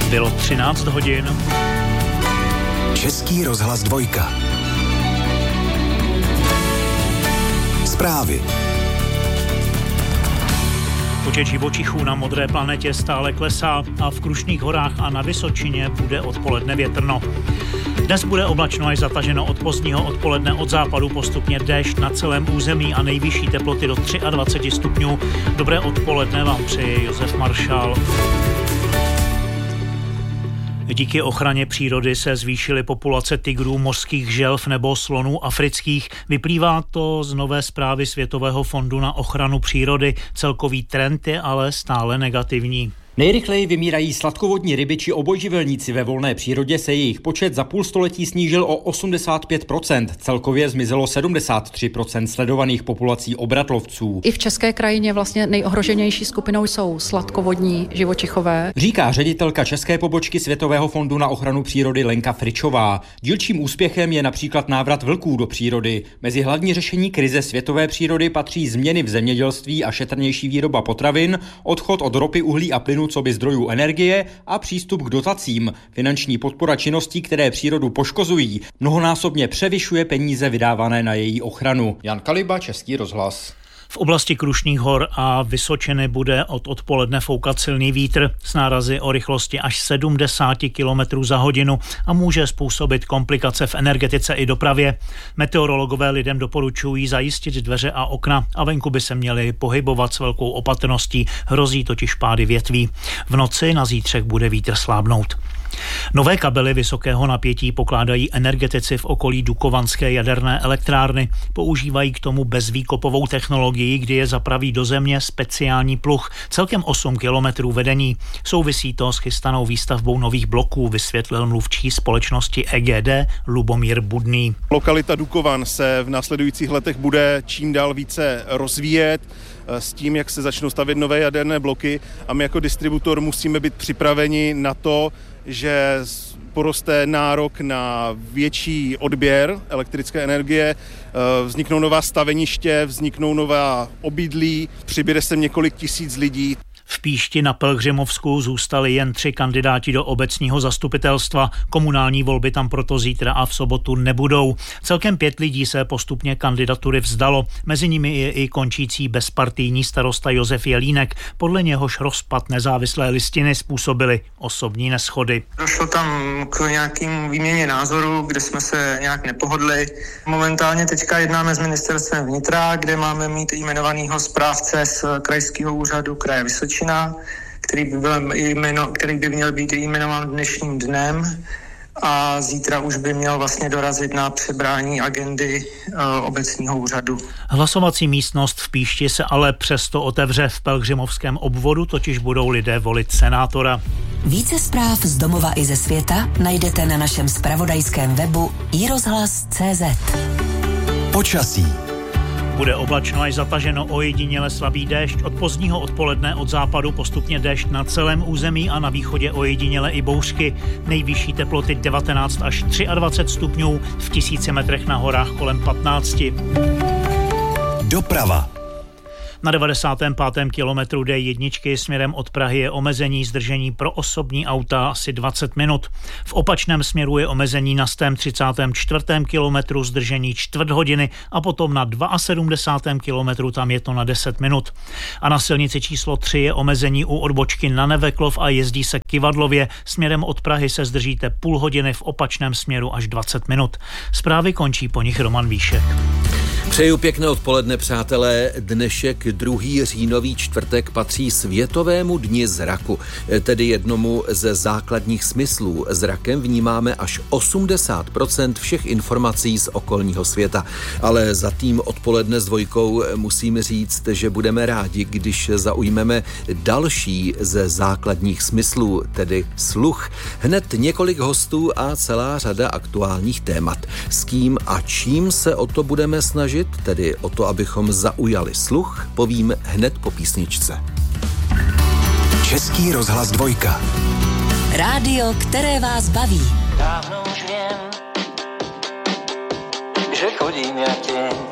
Bylo 13 hodin. Český rozhlas 2. Zprávy. Počet živočichů na modré planetě stále klesá a v Krušných horách a na Vysočině bude odpoledne větrno. Dnes bude oblačno až zataženo od pozdního odpoledne, od západu postupně déšť na celém území a nejvyšší teploty do 23 stupňů. Dobré odpoledne vám přeje Josef Maršál. Díky ochraně přírody se zvýšily populace tygrů, mořských želv nebo slonů afrických. Vyplývá to z nové zprávy Světového fondu na ochranu přírody. Celkový trend je ale stále negativní. Nejrychleji vymírají sladkovodní ryby či obojživelníci. Ve volné přírodě se jejich počet za půl století snížil o 85%. Celkově zmizelo 73% sledovaných populací obratlovců. I v české krajině vlastně nejohroženější skupinou jsou sladkovodní živočichové, říká ředitelka české pobočky Světového fondu na ochranu přírody Lenka Fričová. Dílčím úspěchem je například návrat vlků do přírody. Mezi hlavní řešení krize světové přírody patří změny v zemědělství a šetrnější výroba potravin, odchod od ropy, uhlí a plynu coby zdrojů energie a přístup k dotacím. Finanční podpora činností, které přírodu poškozují, mnohonásobně převyšuje peníze vydávané na její ochranu. Jan Kaliba, Český rozhlas. V oblasti Krušných hor a Vysočiny bude od odpoledne foukat silný vítr s nárazy o rychlosti až 70 km za hodinu a může způsobit komplikace v energetice i dopravě. Meteorologové lidem doporučují zajistit dveře a okna a venku by se měli pohybovat s velkou opatrností, hrozí totiž pády větví. V noci na zítřek bude vítr slábnout. Nové kabely vysokého napětí pokládají energetici v okolí Dukovanské jaderné elektrárny. Používají k tomu bezvýkopovou technologii, kdy je zapraví do země speciální pluh. Celkem 8 kilometrů vedení. Souvisí to s chystanou výstavbou nových bloků, vysvětlil mluvčí společnosti EGD Lubomír Budný. Lokalita Dukovan se v následujících letech bude čím dál více rozvíjet s tím, jak se začnou stavět nové jaderné bloky, a my jako distributor musíme být připraveni na to, že poroste nárok na větší odběr elektrické energie, vzniknou nová staveniště, vzniknou nová obydlí, přibude sem několik tisíc lidí. V Píšti na Pelhřimovsku zůstali jen 3 kandidáti do obecního zastupitelstva. Komunální volby tam proto zítra a v sobotu nebudou. Celkem 5 lidí se postupně kandidatury vzdalo. Mezi nimi je i končící bezpartijní starosta Josef Jelínek. Podle něhož rozpad nezávislé listiny způsobily osobní neshody. Došlo tam k nějakým výměně názorů, kde jsme se nějak nepohodli. Momentálně teďka jednáme s ministerstvem vnitra, kde máme mít jmenovaného správce z krajského úřadu kraje Vysočina, který by měl být jmenován dnešním dnem, a zítra už by měl vlastně dorazit na přebrání agendy obecního úřadu. Hlasovací místnost v Píšti se ale přesto otevře. V Pelhřimovském obvodu totiž budou lidé volit senátora. Více zpráv z domova i ze světa najdete na našem zpravodajském webu iRozhlas.cz. Počasí. Bude oblačno až zataženo, ojediněle slabý déšť. Od pozdního odpoledne od západu postupně déšť na celém území a na východě ojediněle i bouřky. Nejvyšší teploty 19 až 23 stupňů, v 1000 metrech na horách kolem 15. Doprava. Na 95. kilometru D1 směrem od Prahy je omezení zdržení pro osobní auta asi 20 minut. V opačném směru je omezení na 134. kilometru zdržení čtvrt hodiny a potom na 72. kilometru tam je to na 10 minut. A na silnici číslo 3 je omezení u odbočky na Neveklov a jezdí se Kivadlově. Směrem od Prahy se zdržíte půl hodiny, v opačném směru až 20 minut. Zprávy končí po nich Roman Víšek. Přeju pěkné odpoledne, přátelé. Dnešek 2. říjnový čtvrtek patří Světovému dni zraku, tedy jednomu ze základních smyslů. Zrakem vnímáme až 80% všech informací z okolního světa. Ale za tým odpoledne s Dvojkou musím říct, že budeme rádi, když zaujmeme další ze základních smyslů, tedy sluch. Hned několik hostů a celá řada aktuálních témat. S kým a čím se o to budeme snažit, tedy o to, abychom zaujali sluch, povím hned po písničce. Český rozhlas 2. Rádio, které vás baví. Dávno už vím, že chodím jak tě.